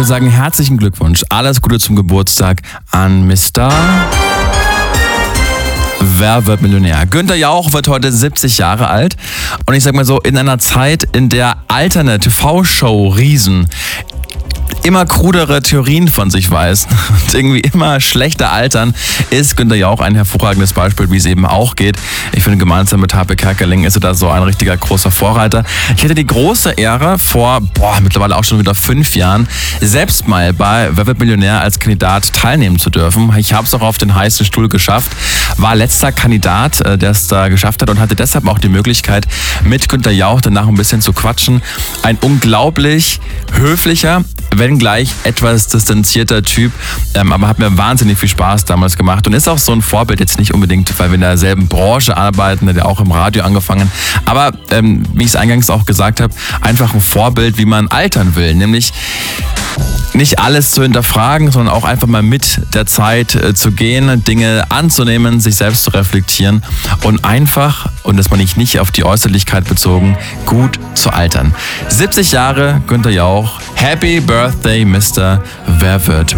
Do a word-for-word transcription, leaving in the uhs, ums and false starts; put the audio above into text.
sagen herzlichen Glückwunsch, alles Gute zum Geburtstag an Mister Wer wird Millionär? Günther Jauch wird heute siebzig Jahre alt. Und ich sag mal so, in einer Zeit, in der alternde T V-Show-Riesen immer krudere Theorien von sich weisen und irgendwie immer schlechter altern, ist Günther Jauch ein hervorragendes Beispiel, wie es eben auch geht. Ich finde, gemeinsam mit Harpe Kerkeling ist er da so ein richtiger großer Vorreiter. Ich hatte die große Ehre, vor boah, mittlerweile auch schon wieder fünf Jahren, selbst mal bei Wer wird Millionär als Kandidat teilnehmen zu dürfen. Ich habe es auch auf den heißen Stuhl geschafft, war letzter Kandidat, der es da geschafft hat und hatte deshalb auch die Möglichkeit, mit Günther Jauch danach ein bisschen zu quatschen. Ein unglaublich höflicher, wenngleich etwas distanzierter Typ, ähm, aber hat mir wahnsinnig viel Spaß damals gemacht und ist auch so ein Vorbild, jetzt nicht unbedingt, weil wir in derselben Branche arbeiten, der auch im Radio angefangen, aber ähm, wie ich es eingangs auch gesagt habe, einfach ein Vorbild, wie man altern will, nämlich nicht alles zu hinterfragen, sondern auch einfach mal mit der Zeit äh, zu gehen, Dinge anzunehmen, sich selbst zu reflektieren und einfach, und das meine ich nicht auf die Äußerlichkeit bezogen, gut zu altern. siebzig Jahre, Günther Jauch, Happy Birthday, Mister Wer wird